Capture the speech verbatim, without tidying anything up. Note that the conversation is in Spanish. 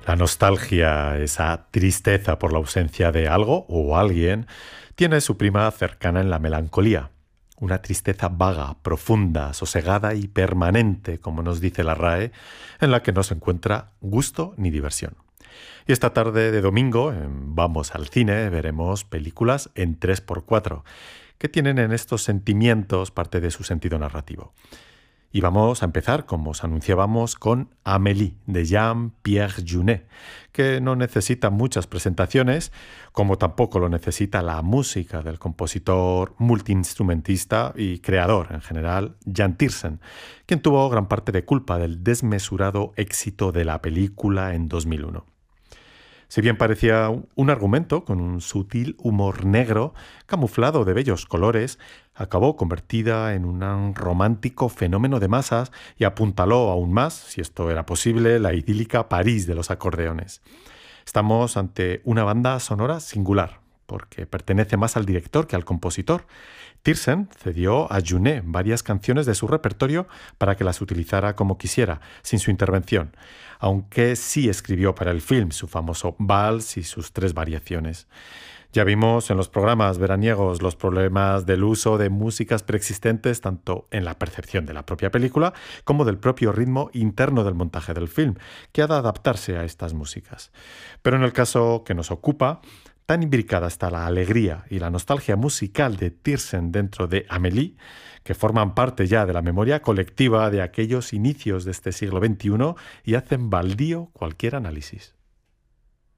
La nostalgia, esa tristeza por la ausencia de algo o alguien, tiene su prima cercana en la melancolía. Una tristeza vaga, profunda, sosegada y permanente, como nos dice la R A E, en la que no se encuentra gusto ni diversión. Y esta tarde de domingo, en Vamos al cine, veremos películas en tres por cuatro, que tienen en estos sentimientos parte de su sentido narrativo. Y vamos a empezar, como os anunciábamos, con Amélie, de Jean-Pierre Jeunet, que no necesita muchas presentaciones, como tampoco lo necesita la música del compositor multiinstrumentista y creador en general, Jan Tiersen, quien tuvo gran parte de culpa del desmesurado éxito de la película en dos mil uno. Si bien parecía un argumento con un sutil humor negro, camuflado de bellos colores, acabó convertida en un romántico fenómeno de masas y apuntaló aún más, si esto era posible, la idílica París de los acordeones. Estamos ante una banda sonora singular, porque pertenece más al director que al compositor. Tiersen cedió a Jeunet varias canciones de su repertorio para que las utilizara como quisiera, sin su intervención, aunque sí escribió para el film su famoso vals y sus tres variaciones. Ya vimos en los programas veraniegos los problemas del uso de músicas preexistentes tanto en la percepción de la propia película como del propio ritmo interno del montaje del film, que ha de adaptarse a estas músicas. Pero en el caso que nos ocupa, tan imbricada está la alegría y la nostalgia musical de Tiersen dentro de Amélie, que forman parte ya de la memoria colectiva de aquellos inicios de este siglo veintiuno y hacen baldío cualquier análisis.